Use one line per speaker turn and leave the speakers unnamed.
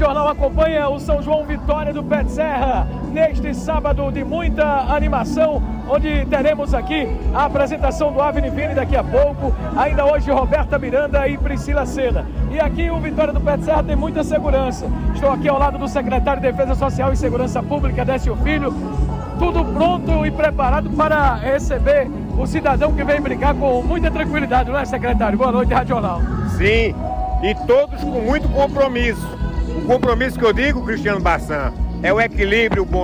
Jornal acompanha o São João Vitória do Pé de Serra neste sábado de muita animação, onde teremos aqui a apresentação do Avni Vini daqui a pouco, ainda hoje Roberta Miranda e Priscila Sena. E aqui o Vitória do Pé de Serra tem muita segurança. Estou aqui ao lado do secretário de Defesa Social e Segurança Pública, Décio Filho, tudo pronto e preparado para receber o cidadão que vem brincar com muita tranquilidade, não é, secretário? Boa noite, Rádio Jornal.
Sim, e todos com muito compromisso. O compromisso que eu digo, Cristiano Bassan, é o equilíbrio, o bom